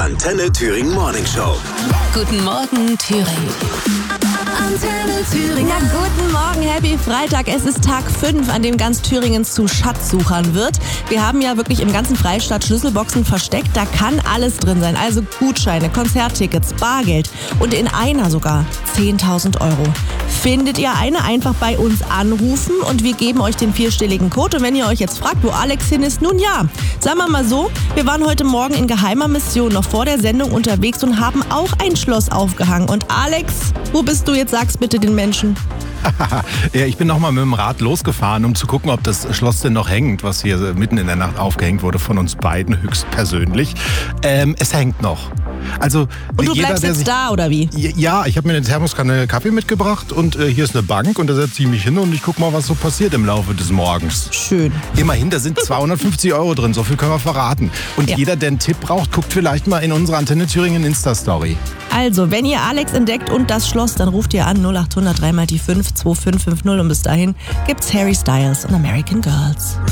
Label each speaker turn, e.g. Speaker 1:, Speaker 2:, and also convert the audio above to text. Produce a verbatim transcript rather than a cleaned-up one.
Speaker 1: Antenne Thüringen Morning Show.
Speaker 2: Guten Morgen, Thüringen.
Speaker 3: Antenne Thüringen. Ja, guten Morgen, happy Freitag. Es ist Tag fünf, an dem ganz Thüringen zu Schatzsuchern wird. Wir haben ja wirklich im ganzen Freistaat Schlüsselboxen versteckt. Da kann alles drin sein. Also Gutscheine, Konzerttickets, Bargeld und in einer sogar zehntausend Euro. Findet ihr eine, einfach bei uns anrufen und wir geben euch den vierstelligen Code. Und wenn ihr euch jetzt fragt, wo Alex hin ist, nun ja, sagen wir mal so, wir waren heute Morgen in geheimer Mission noch vor der Sendung unterwegs und haben auch ein Schloss aufgehangen. Und Alex, wo bist du jetzt? Sag's bitte den Menschen.
Speaker 4: Ja, ich bin nochmal mit dem Rad losgefahren, um zu gucken, ob das Schloss denn noch hängt, was hier mitten in der Nacht aufgehängt wurde von uns beiden höchstpersönlich. Ähm, es hängt noch. Also,
Speaker 3: und du
Speaker 4: jeder,
Speaker 3: bleibst jetzt
Speaker 4: sich,
Speaker 3: da, oder wie?
Speaker 4: Ja, ich habe mir eine Thermoskanne Kaffee mitgebracht und äh, hier ist eine Bank und da setze ich mich hin und ich gucke mal, was so passiert im Laufe des Morgens.
Speaker 3: Schön.
Speaker 4: Immerhin, da sind zweihundertfünfzig Euro drin, so viel können wir verraten. Und ja. Jeder, der einen Tipp braucht, guckt vielleicht mal in unsere Antenne Thüringen Insta-Story.
Speaker 3: Also, wenn ihr Alex entdeckt und das Schloss, dann ruft ihr an null acht hundert drei mal die fünf zwei fünf fünf null und bis dahin gibt's Harry Styles und American Girls.